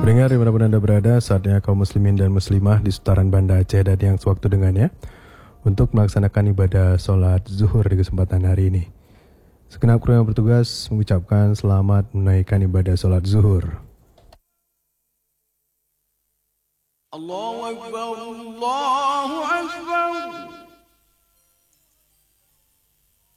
Pendengar dimanapun Anda berada, saatnya kaum muslimin dan muslimah di seputaran Banda Aceh dan yang sewaktu dengannya untuk melaksanakan ibadah sholat zuhur di kesempatan hari ini. Segenap kru yang bertugas mengucapkan selamat menunaikan ibadah sholat zuhur. Allahu Akbar, Allahu Akbar.